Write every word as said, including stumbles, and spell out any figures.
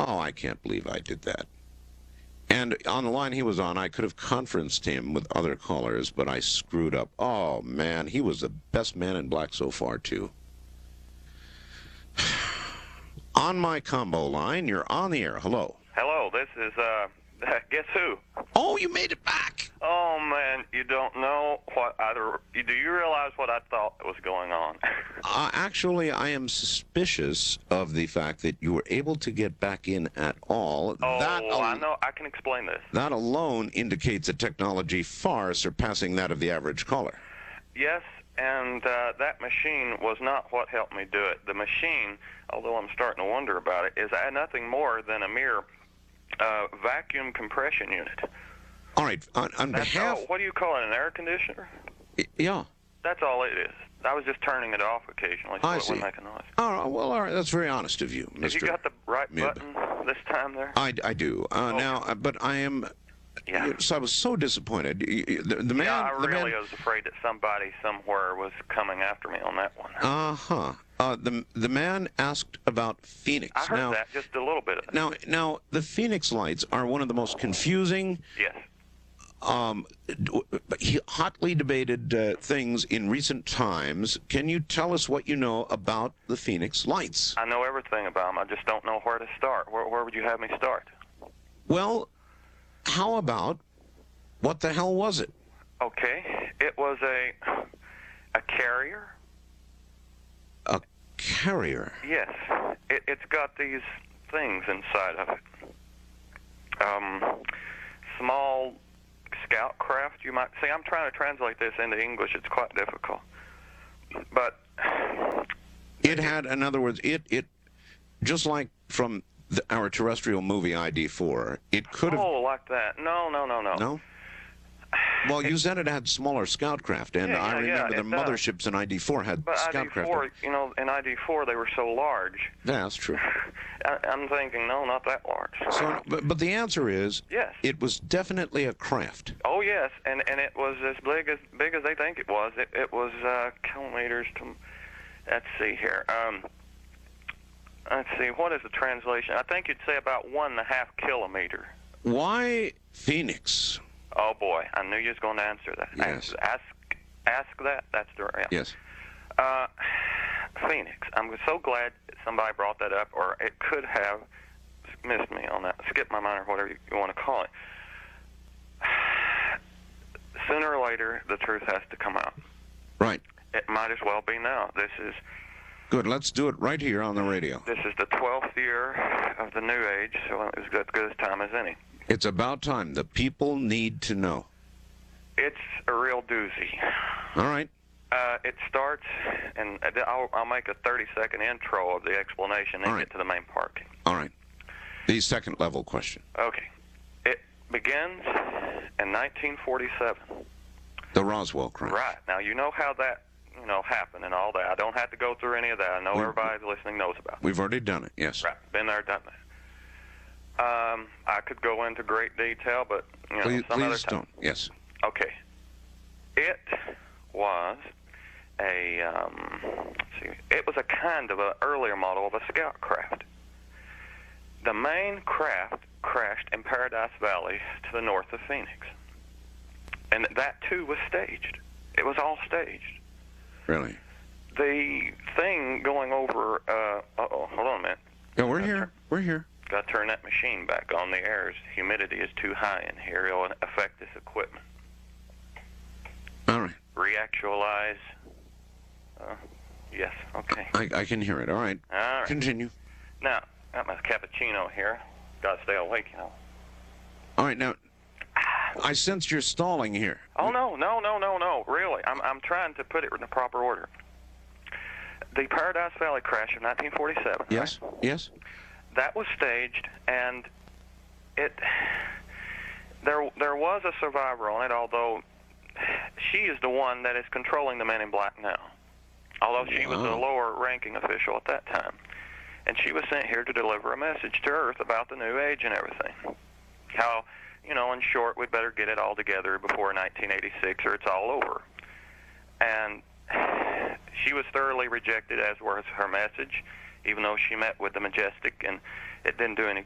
Oh, I can't believe I did that. And on the line he was on, I could have conferenced him with other callers, but I screwed up. Oh, man, he was the best man in black so far, too. On my combo line, you're on the air. Hello. Hello, this is, uh, guess who? Oh, you made it back. Oh, man, you don't know what either. Do you realize what I thought was going on? uh, actually, I am suspicious of the fact that you were able to get back in at all. Oh, that al- I know. I can explain this. That alone indicates a technology far surpassing that of the average caller. Yes, and uh, that machine was not what helped me do it. The machine, although I'm starting to wonder about it, is nothing more than a mere uh, vacuum compression unit. All right, on, on That's behalf... all, what do you call it, an air conditioner? Yeah. That's all it is. I was just turning it off occasionally so I it see. wouldn't make a noise. All right, well, all right, that's very honest of you, Mister Have you got the right Mib. button this time there? I, I do. Uh, Okay. Now, uh, but I am... Yeah. So I was so disappointed. Y- y- The, the man... Yeah, I the really man, was afraid that somebody somewhere was coming after me on that one. Uh-huh. Uh, the, the man asked about Phoenix. I heard now, that, just a little bit of it. Now, now, the Phoenix lights are one of the most confusing, Yes. um, d- hotly debated uh, things in recent times. Can you tell us what you know about the Phoenix lights? I know everything about them. I just don't know where to start. Where, where would you have me start? Well, how about what the hell was it? Okay. It was a a carrier. A carrier. Yes. It, it's got these things inside of it. Um, small scout craft, you might see. I'm trying to translate this into English. It's quite difficult. But It had, in other words, it, it just like from the, our terrestrial movie I D four, it could have... oh, like that. No, no, no, no. No? Well, you said it had smaller scout craft, and Yeah, I yeah, remember yeah, the it does. motherships in I D four had But scout craft. I D four, you know, in I D four they were so large. Yeah, that's true. I, I'm thinking, no, not that large. So, but, but the answer is, Yes. it was definitely a craft. Oh yes, and and it was as big as big as they think it was. It it was uh, kilometers to. Let's see here. Um, let's see. What is the translation? I think you'd say about one and a half kilometer. Why Phoenix? Oh boy, I knew you was going to answer that. Yes. Ask ask that. That's the yeah. Yes. Uh, Phoenix. I'm so glad somebody brought that up, or it could have missed me on that, skipped my mind, or whatever you, you want to call it. Sooner or later, the truth has to come out. Right. It might as well be now. This is Good. Let's do it right here on the radio. this is the twelfth year of the New Age, so it's as good a time as any. It's about time. The people need to know. It's a real doozy. All right. Uh, it starts, and I'll, I'll make a thirty-second intro of the explanation and All right. get to the main part. All right. The second level question. Okay. It begins in nineteen forty-seven. The Roswell crash. Right. Now, you know how that, you know, happened and all that. I don't have to go through any of that. I know We- everybody listening knows about it. We've already done it. Yes. Right. Been there, done that. Um, I could go into great detail, but, you know, Please, some other please time. don't. Yes. Okay. It was a, um, let's see, it was a kind of an earlier model of a scout craft. The main craft crashed in Paradise Valley to the north of Phoenix. And that, too, was staged. It was all staged. Really? The thing going over, uh, uh-oh, hold on a minute. Yeah, we're here. We're here. Got to turn that machine back on. The air, humidity is too high in here. It'll affect this equipment. All right. Reactualize. Uh, yes, okay. I, I can hear it. All right. All right. Continue. Now, got my cappuccino here. Got to stay awake, you know. All right. Now, I sense you're stalling here. Oh, no, no, no, no, no. Really. I'm, I'm trying to put it in the proper order. The Paradise Valley crash of nineteen forty-seven. Yes. Right? Yes. That was staged, and it there there was a survivor on it, although she is the one that is controlling the Men in Black now. Although she was a Wow. lower-ranking official at that time. And she was sent here to deliver a message to Earth about the New Age and everything. How, you know, in short, we'd better get it all together before nineteen eighty-six or it's all over. And she was thoroughly rejected, as was her message, even though she met with the Majestic, and it didn't do any